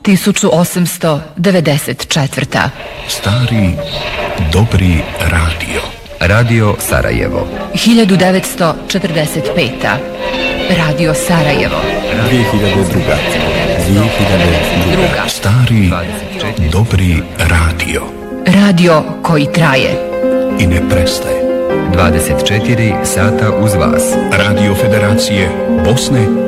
1894. Stari, dobri radio. Radio Sarajevo. 1945. Radio Sarajevo. 2002. Stari, dobri radio. Radio koji traje I ne prestaje. 24 sata uz vas. Radio Federacije Bosne